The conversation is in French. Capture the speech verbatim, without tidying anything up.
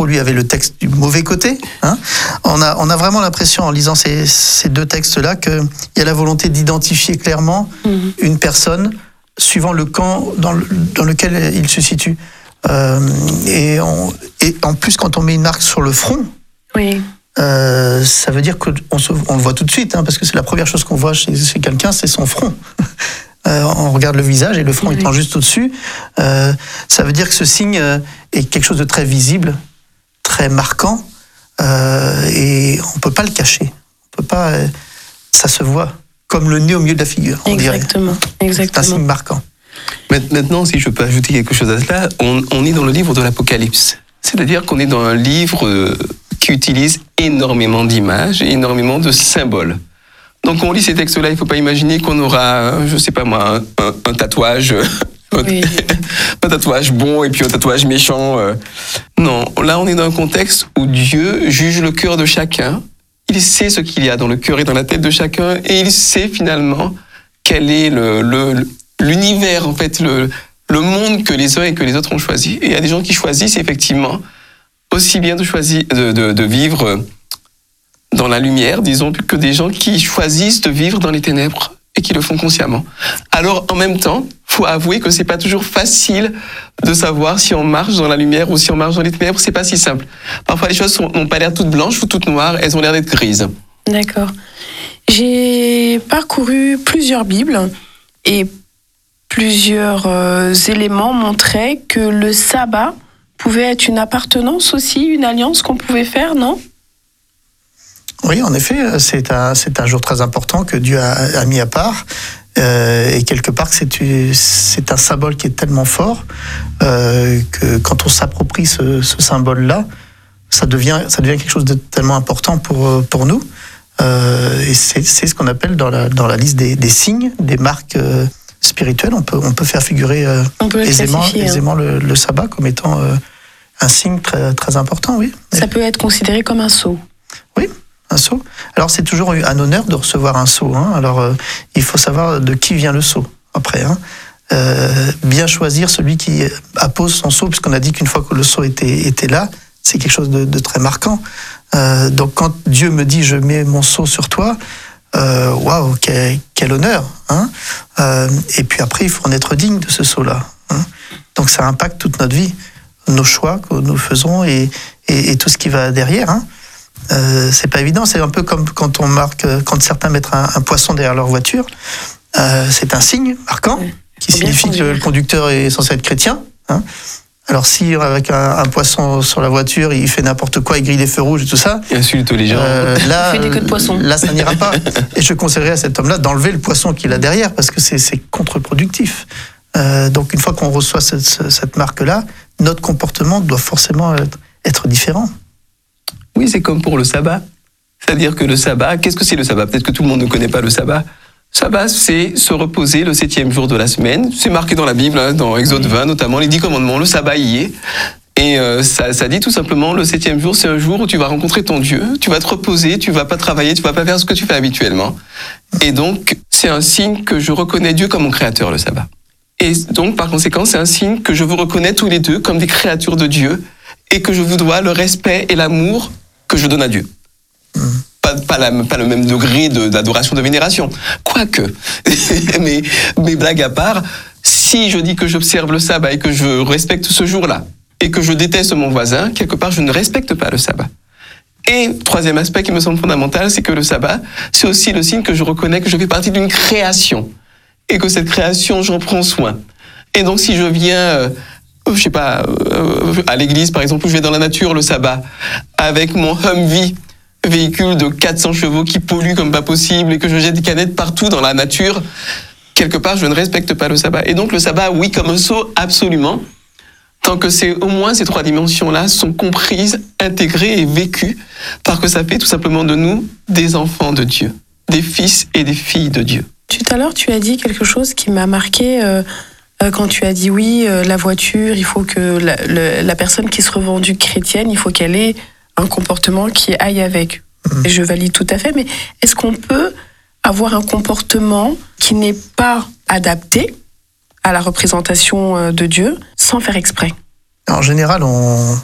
pour lui avait le texte du mauvais côté. Hein. On a, on a vraiment l'impression, en lisant ces, ces deux textes-là, qu'il y a la volonté d'identifier clairement mmh. une personne suivant le camp dans, le, dans lequel il se situe. Euh, et, on, et en plus, quand on met une marque sur le front, oui. euh, ça veut dire qu'on se, on le voit tout de suite, hein, parce que c'est la première chose qu'on voit chez, chez quelqu'un, c'est son front. Euh, on regarde le visage et le front oui. étant juste au-dessus. Euh, ça veut dire que ce signe euh, est quelque chose de très visible, très marquant, euh, et on ne peut pas le cacher. On peut pas, euh, ça se voit, comme le nez au milieu de la figure. On Exactement. dirait. Exactement. C'est un signe marquant. Maintenant, si je peux ajouter quelque chose à cela, on, on est dans le livre de l'Apocalypse. C'est-à-dire qu'on est dans un livre euh, qui utilise énormément d'images, énormément de symboles. Donc, on lit ces textes-là, il ne faut pas imaginer qu'on aura, je ne sais pas moi, un, un, un tatouage, oui. un tatouage bon et puis un tatouage méchant. Non, là, on est dans un contexte où Dieu juge le cœur de chacun. Il sait ce qu'il y a dans le cœur et dans la tête de chacun, et il sait finalement quel est le, le, l'univers, en fait, le, le monde que les uns et que les autres ont choisi. Et il y a des gens qui choisissent effectivement aussi bien de choisir, de, de, de vivre dans la lumière, disons, que des gens qui choisissent de vivre dans les ténèbres et qui le font consciemment. Alors, en même temps, faut avouer que c'est pas toujours facile de savoir si on marche dans la lumière ou si on marche dans les ténèbres. C'est pas si simple. Parfois, les choses n'ont pas l'air toutes blanches ou toutes noires. Elles ont l'air d'être grises. D'accord. J'ai parcouru plusieurs Bibles et plusieurs euh, éléments montraient que le sabbat pouvait être une appartenance aussi, une alliance qu'on pouvait faire, non ? Oui, en effet, c'est un, c'est un jour très important que Dieu a, a mis à part. Euh, et quelque part, c'est, c'est un symbole qui est tellement fort euh, que quand on s'approprie ce, ce symbole-là, ça devient, ça devient quelque chose de tellement important pour, pour nous. Euh, et c'est, c'est ce qu'on appelle dans la, dans la liste des, des signes, des marques euh, spirituelles. On peut, on peut faire figurer euh, peut aisément, aisément hein. le, le sabbat comme étant euh, un signe très, très important, oui. Ça peut être considéré comme un sceau. Oui. Un sceau. Alors c'est toujours un honneur de recevoir un sceau. Hein. Alors euh, il faut savoir de qui vient le sceau après. Hein. Euh, bien choisir celui qui appose son sceau, puisqu'on a dit qu'une fois que le sceau était, était là, c'est quelque chose de, de très marquant. Euh, donc quand Dieu me dit je mets mon sceau sur toi, waouh, wow, quel, quel honneur. Hein. Euh, et puis après il faut en être digne de ce sceau-là. Hein. Donc ça impacte toute notre vie, nos choix que nous faisons et, et, et tout ce qui va derrière. Hein. Euh, c'est pas évident, c'est un peu comme quand on marque, quand certains mettent un, un poisson derrière leur voiture, euh, c'est un signe marquant oui. qui signifie que le conducteur est censé être chrétien. Hein. Alors si avec un, un poisson sur la voiture, il fait n'importe quoi, il grille les feux rouges et tout ça, il insulte les gens. Euh, là, il fait des queues de poisson. Là, ça n'ira pas. Et je conseillerais à cet homme-là d'enlever le poisson qu'il a derrière parce que c'est, c'est contre-productif. Euh, donc une fois qu'on reçoit cette, cette marque-là, notre comportement doit forcément être, être différent. Oui, c'est comme pour le sabbat. C'est-à-dire que le sabbat, qu'est-ce que c'est le sabbat ? Peut-être que tout le monde ne connaît pas le sabbat. Sabbat, c'est se reposer le septième jour de la semaine. C'est marqué dans la Bible, hein, dans Exode vingt notamment, les dix commandements, le sabbat y est. Et euh, ça, ça dit tout simplement, le septième jour, c'est un jour où tu vas rencontrer ton Dieu, tu vas te reposer, tu vas pas travailler, tu vas pas faire ce que tu fais habituellement. Et donc, c'est un signe que je reconnais Dieu comme mon créateur, le sabbat. Et donc, par conséquent, c'est un signe que je vous reconnais tous les deux comme des créatures de Dieu et que je vous dois le respect et l'amour que je donne à Dieu. Mmh. Pas, pas, la, pas le même degré de, d'adoration, de vénération. Quoique, mais, mais blague à part, si je dis que j'observe le sabbat et que je respecte ce jour-là, et que je déteste mon voisin, quelque part, je ne respecte pas le sabbat. Et troisième aspect qui me semble fondamental, c'est que le sabbat, c'est aussi le signe que je reconnais que je fais partie d'une création, et que cette création, j'en prends soin. Et donc, si je viens... Euh, je sais pas, euh, à l'église par exemple, où je vais dans la nature le sabbat, avec mon Humvee, véhicule de quatre cents chevaux qui pollue comme pas possible et que je jette des canettes partout dans la nature, quelque part je ne respecte pas le sabbat. Et donc le sabbat, oui, comme un sceau, absolument, tant que c'est au moins ces trois dimensions-là sont comprises, intégrées et vécues, parce que ça fait tout simplement de nous des enfants de Dieu, des fils et des filles de Dieu. Tout à l'heure, tu as dit quelque chose qui m'a marqué... Euh... Quand tu as dit oui, euh, la voiture, il faut que la, le, la personne qui se revendique chrétienne, il faut qu'elle ait un comportement qui aille avec. Mmh. Et je valide tout à fait, mais est-ce qu'on peut avoir un comportement qui n'est pas adapté à la représentation de Dieu sans faire exprès ? En général, on,